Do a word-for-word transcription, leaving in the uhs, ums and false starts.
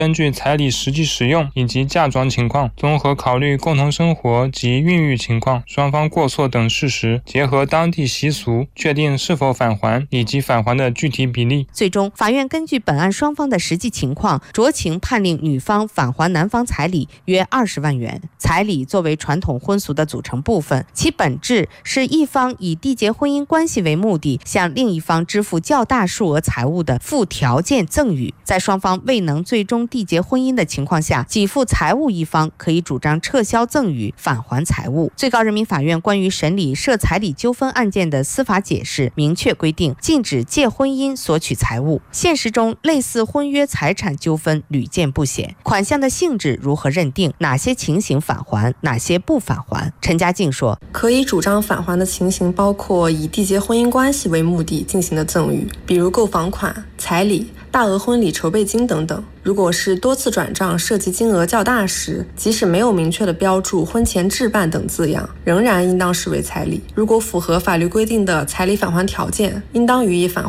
根据彩礼实际使用以及嫁妆情况，综合考虑共同生活及孕育情况、双方过错等事实，结合当地习俗，确定是否返还以及返还的具体比例。 最终，法院根据本案双方的实际情况，酌情判令女方返还男方彩礼约二十万元。彩礼作为传统婚俗的组成部分，其本质是一方以缔结婚姻关系为目的，向另一方支付较大数额财物的附条件赠与。在双方未能最终缔结婚姻的情况下，给付财物一方可以主张撤销赠与，返还财物。最高人民法院关于审理涉彩礼纠纷案件的司法解释明确规定，禁止借婚姻索取财物。现实中，类似婚约财产纠纷屡见不鲜，款项的性质如何认定？哪些情形返还，哪些不返还？陈家静说， 可以主张返还的情形包括以缔结婚姻关系为目的进行的赠与，比如购房款、彩礼、大额婚礼筹备金等等。如果是多次转账涉及金额较大时，即使没有明确的标注婚前置办等字样，仍然应当视为彩礼。如果符合法律规定的彩礼返还条件，应当予以返